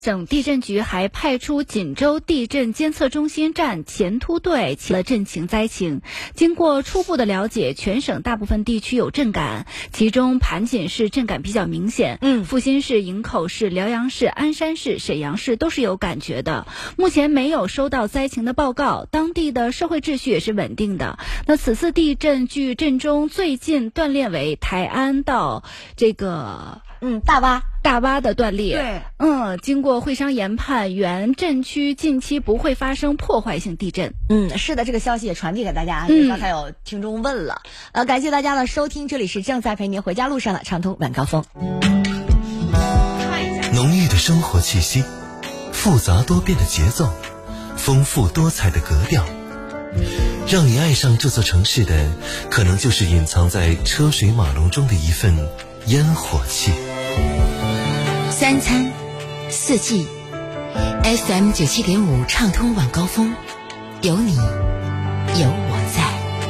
省地震局还派出锦州地震监测中心站前突队起了震情灾情。经过初步的了解，全省大部分地区有震感，其中盘锦市震感比较明显，阜新市、营口市、辽阳市、鞍山市、沈阳市都是有感觉的。目前没有收到灾情的报告，当地的社会秩序也是稳定的。那此次地震距震中最近断裂为台安到这个大洼的断裂。 对， 经过会商研判，原震区近期不会发生破坏性地震。 是的，这个消息也传递给大家。刚才有听众问了，感谢大家的收听，这里是正在陪您回家路上的畅通晚高峰。 浓郁的生活气息，复杂多变的节奏，丰富多彩的格调，让你爱上这座城市的，可能就是隐藏在车水马龙中的一份烟火气。 三餐四季 FM 97.5畅通晚高峰，有你有我。